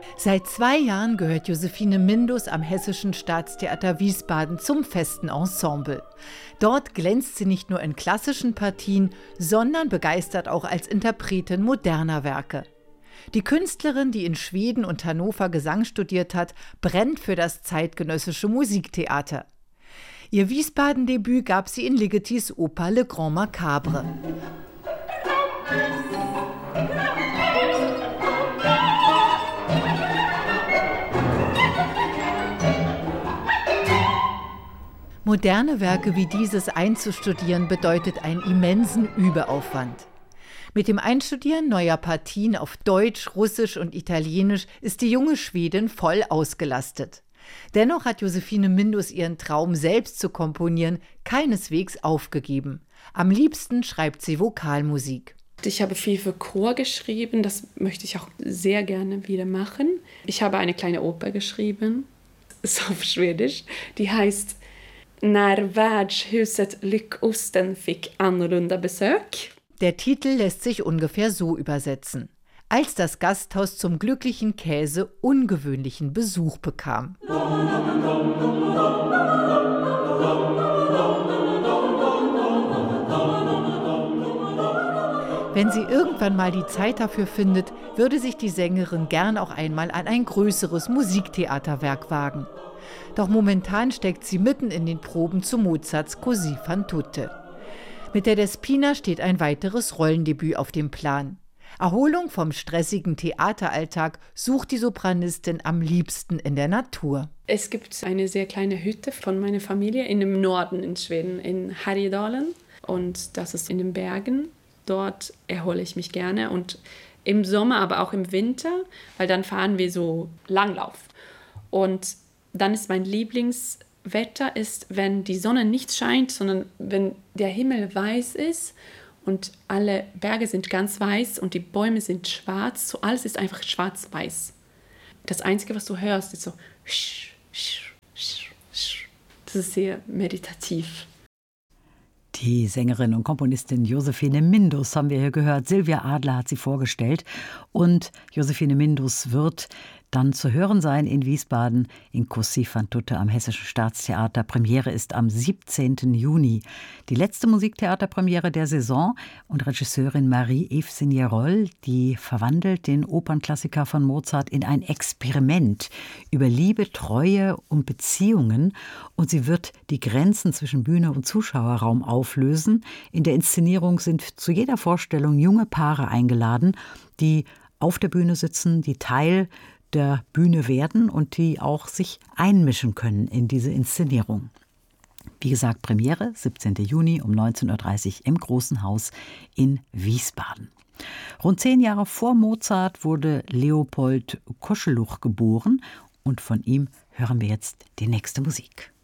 Seit 2 Jahren gehört Josephine Mindus am Hessischen Staatstheater Wiesbaden zum festen Ensemble. Dort glänzt sie nicht nur in klassischen Partien, sondern begeistert auch als Interpretin moderner Werke. Die Künstlerin, die in Schweden und Hannover Gesang studiert hat, brennt für das zeitgenössische Musiktheater. Ihr Wiesbaden-Debüt gab sie in Ligetis Oper Le Grand Macabre. Moderne Werke wie dieses einzustudieren bedeutet einen immensen Übeaufwand. Mit dem Einstudieren neuer Partien auf Deutsch, Russisch und Italienisch ist die junge Schwedin voll ausgelastet. Dennoch hat Josephine Mindus ihren Traum, selbst zu komponieren, keineswegs aufgegeben. Am liebsten schreibt sie Vokalmusik. Ich habe viel für Chor geschrieben, das möchte ich auch sehr gerne wieder machen. Ich habe eine kleine Oper geschrieben, ist auf Schwedisch, die heißt När värdshuset Lyckosten fick annorlunda besök. Der Titel lässt sich ungefähr so übersetzen: Als das Gasthaus zum glücklichen Käse ungewöhnlichen Besuch bekam. Wenn sie irgendwann mal die Zeit dafür findet, würde sich die Sängerin gern auch einmal an ein größeres Musiktheaterwerk wagen. Doch momentan steckt sie mitten in den Proben zu Mozarts Così fan tutte. Mit der Despina steht ein weiteres Rollendebüt auf dem Plan. Erholung vom stressigen Theateralltag sucht die Sopranistin am liebsten in der Natur. Es gibt eine sehr kleine Hütte von meiner Familie in dem Norden in Schweden, in Härjedalen. Und das ist in den Bergen. Dort erhole ich mich gerne. Und im Sommer, aber auch im Winter, weil dann fahren wir so Langlauf. Und dann ist mein Lieblingswetter, wenn die Sonne nicht scheint, sondern wenn der Himmel weiß ist und alle Berge sind ganz weiß und die Bäume sind schwarz. So alles ist einfach schwarz-weiß. Das Einzige, was du hörst, ist so. Das ist sehr meditativ. Die Sängerin und Komponistin Josephine Mindus haben wir hier gehört. Silvia Adler hat sie vorgestellt. Und Josephine Mindus wird dann zu hören sein in Wiesbaden in Così fan tutte am Hessischen Staatstheater. Premiere ist am 17. Juni. Die letzte Musiktheaterpremiere der Saison, und Regisseurin Marie-Eve Signerol, die verwandelt den Opernklassiker von Mozart in ein Experiment über Liebe, Treue und Beziehungen, und sie wird die Grenzen zwischen Bühne und Zuschauerraum auflösen. In der Inszenierung sind zu jeder Vorstellung junge Paare eingeladen, die auf der Bühne sitzen, die Teil der Bühne werden und die auch sich einmischen können in diese Inszenierung. Wie gesagt, Premiere 17. Juni um 19.30 Uhr im Großen Haus in Wiesbaden. Rund 10 Jahre vor Mozart wurde Leopold Koscheluch geboren, und von ihm hören wir jetzt die nächste Musik.